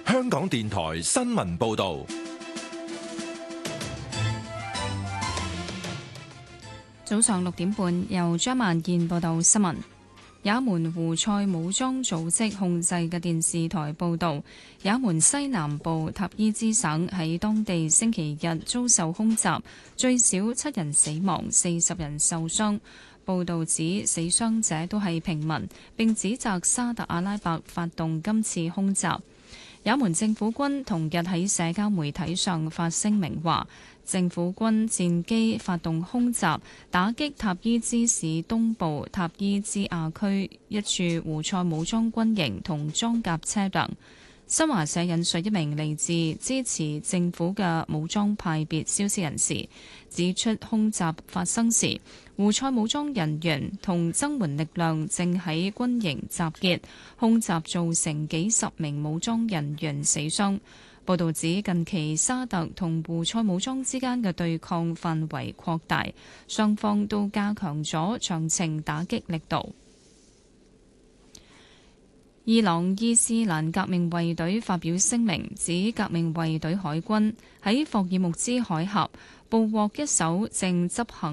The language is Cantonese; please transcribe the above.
香港電台新聞報道。 早上6點半，由張萬燕報道新聞。也門胡塞武裝組織控制嘅電視台報導，也門西南部塔伊茲省喺當地星期日遭受空襲，最少7人死亡，40人受傷。報導指死傷者都係平民，並指責沙特阿拉伯發動今次空襲。也門政府軍同日喺社交媒體上發聲明話，政府軍戰機發動空襲，打擊塔伊茲市東部塔伊茲亞區一處胡塞武裝軍營同裝甲車輛。新華社引述一名嚟自支持政府嘅武裝派別消息人士指出，空襲發生時，胡塞武裝人員同增援力量正喺軍營集結，空襲造成幾十名武裝人員死傷。報導指近期沙特同胡塞武裝之間嘅對抗範圍擴大，雙方都加強咗長程打擊力度。伊朗伊斯蘭革命衛隊發表聲明，指革命衛隊海軍喺霍爾木茲海峽捕獲一艘正執行